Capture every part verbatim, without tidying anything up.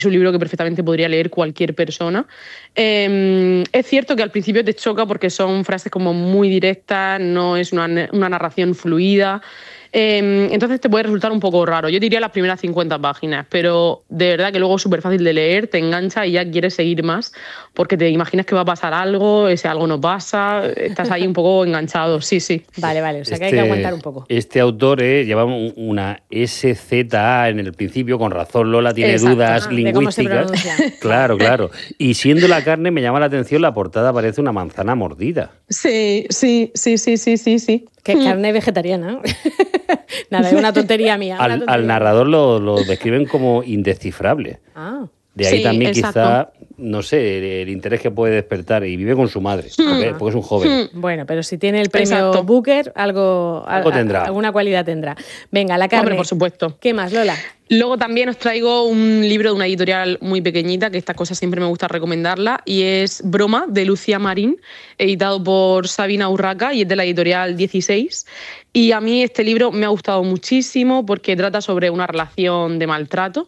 es un libro que perfectamente podría leer cualquier persona. Eh, es cierto que al principio te choca porque son frases como muy directas, no es una, una narración fluida. Eh, entonces te puede resultar un poco raro. Yo diría las primeras cincuenta páginas, pero de verdad que luego es súper fácil de leer, te engancha y ya quieres seguir más porque te imaginas que va a pasar algo, ese algo no pasa, estás ahí un poco enganchado, sí, sí. Vale, vale, o sea este, que hay que aguantar un poco. Este autor eh, lleva un, una S Z A en el principio, con razón Lola tiene Exacto. dudas Ah, lingüísticas. Claro, claro. Y siendo la carne me llama la atención, la portada parece una manzana mordida. Sí, sí, sí, sí, sí, sí, sí. Que carne vegetariana. Nada, es una tontería mía. Una Al, tontería al narrador lo, lo describen como indescifrable. Ah. De ahí Sí, también exacto. quizá, no sé, el, el interés que puede despertar. Y vive con su madre, porque, porque es un joven. Bueno, pero si tiene el premio Exacto. Booker, algo, Algo a- tendrá. alguna cualidad tendrá. Venga, la carne. Hombre, por supuesto. ¿Qué más, Lola? Luego también os traigo un libro de una editorial muy pequeñita, que esta cosa siempre me gusta recomendarla, y es Broma, de Lucía Marín, editado por Sabina Urraca, y es de la editorial dieciséis. Y a mí este libro me ha gustado muchísimo porque trata sobre una relación de maltrato,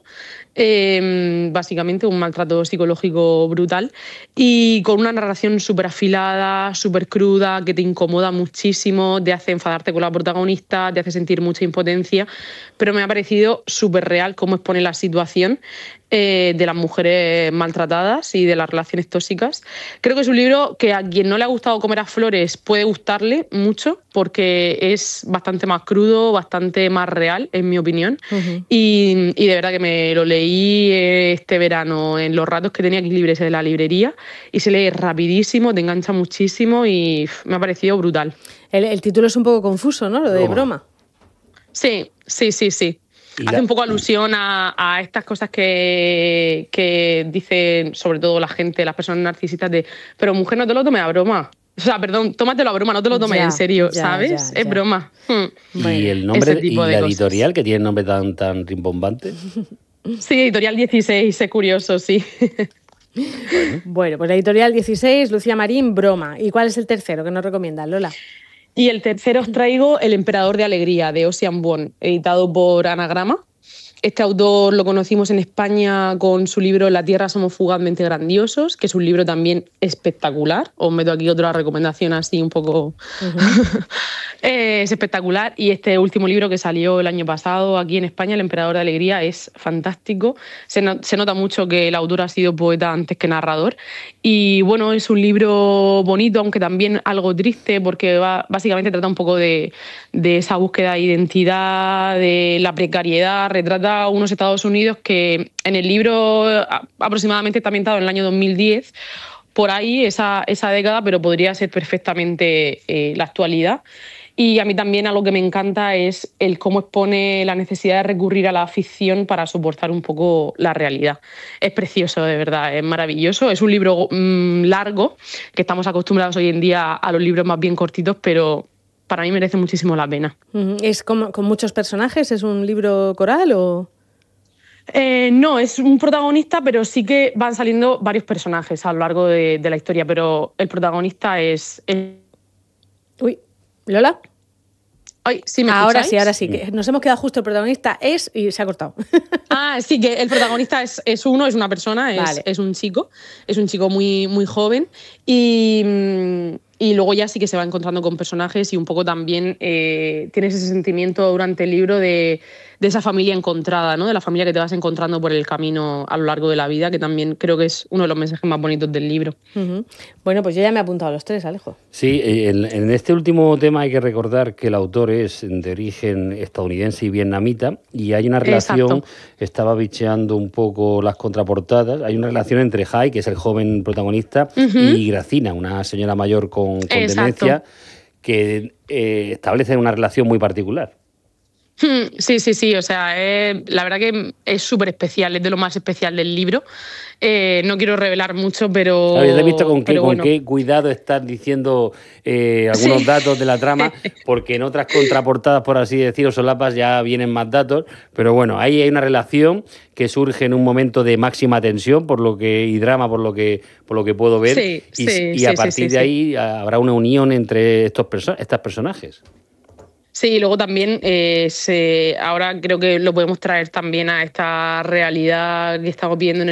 eh, básicamente un maltrato psicológico brutal, y con una narración súper afilada, súper cruda, que te incomoda muchísimo, te hace enfadarte con la protagonista, te hace sentir mucha impotencia, pero me ha parecido súper real cómo expone la situación eh, de las mujeres maltratadas y de las relaciones tóxicas. Creo que es un libro que a quien no le ha gustado Comer a Flores puede gustarle mucho porque es bastante más crudo, bastante más real, en mi opinión. Uh-huh. y, y de verdad que me lo leí este verano en los ratos que tenía aquí libres de la librería y se lee rapidísimo, te engancha muchísimo y uf, me ha parecido brutal. El, el título es un poco confuso, ¿no? Lo de Broma. broma. Sí, sí, sí, sí. Hace la... un poco alusión a, a estas cosas que, que dicen sobre todo la gente, las personas narcisistas de pero mujer, no te lo tomes a broma. O sea, perdón, tómatelo a broma, no te lo tomes ya, en serio, ya, ¿sabes? Ya, es ya. broma. Hmm. ¿Y Bueno, el nombre y la cosas. editorial, que tiene el nombre tan, tan rimbombante? Sí, editorial dieciséis, es curioso, sí. Bueno. bueno, pues la editorial dieciséis, Lucía Marín, Broma. ¿Y cuál es el tercero que nos recomiendas, Lola? Y el tercero os traigo El Emperador de Alegría, de Ocean Vuong, editado por Anagrama. Este autor lo conocimos en España con su libro La Tierra somos fugazmente grandiosos, que es un libro también espectacular. Os meto aquí otra recomendación así un poco... Uh-huh. Es espectacular. Y este último libro que salió el año pasado aquí en España, El Emperador de Alegría, es fantástico. Se, no, se nota mucho que el autor ha sido poeta antes que narrador. Y bueno, es un libro bonito, aunque también algo triste, porque va, básicamente trata un poco de, de esa búsqueda de identidad, de la precariedad, retrata a unos Estados Unidos que en el libro aproximadamente está ambientado en el año dos mil diez, por ahí esa, esa década, pero podría ser perfectamente eh, la actualidad. Y a mí también algo que me encanta es el cómo expone la necesidad de recurrir a la ficción para soportar un poco la realidad. Es precioso, de verdad, es maravilloso. Es un libro mmm, largo, que estamos acostumbrados hoy en día a los libros más bien cortitos, pero para mí merece muchísimo la pena. ¿Es con, con muchos personajes? ¿Es un libro coral o...? Eh, no, es un protagonista, pero sí que van saliendo varios personajes a lo largo de, de la historia, pero el protagonista es... es... Uy, ¿Lola? Ay, ¿sí me ahora escucháis? sí, ahora sí, que nos hemos quedado justo, el protagonista es y se ha cortado. Ah, sí, que el protagonista es, es uno, es una persona, es, vale. es un chico, es un chico muy, muy joven y... Y luego ya sí que se va encontrando con personajes y un poco también eh, tienes ese sentimiento durante el libro de, de esa familia encontrada, ¿no? De la familia que te vas encontrando por el camino a lo largo de la vida, que también creo que es uno de los mensajes más bonitos del libro. Uh-huh. Bueno, pues yo ya me he apuntado a los tres, Alejo. Sí, en, en este último tema hay que recordar que el autor es de origen estadounidense y vietnamita y hay una relación, exacto. Estaba bicheando un poco las contraportadas, hay una relación entre Jai, que es el joven protagonista, uh-huh. y Gracina, una señora mayor con con, con demencia, que eh, establecen una relación muy particular. Sí, sí, sí, o sea, eh, la verdad que es súper especial, es de lo más especial del libro. Eh, no quiero revelar mucho, pero... ¿Habéis visto con qué, bueno. con qué cuidado estás diciendo eh, algunos sí. datos de la trama? Porque en otras contraportadas, por así decirlo, solapas, ya vienen más datos, pero bueno, ahí hay una relación que surge en un momento de máxima tensión, por lo que y drama, por lo que por lo que puedo ver, sí, y, sí, y a sí, partir sí, de sí. ahí habrá una unión entre estos perso- estas personajes. Sí, y luego también eh, se, ahora creo que lo podemos traer también a esta realidad que estamos viendo en el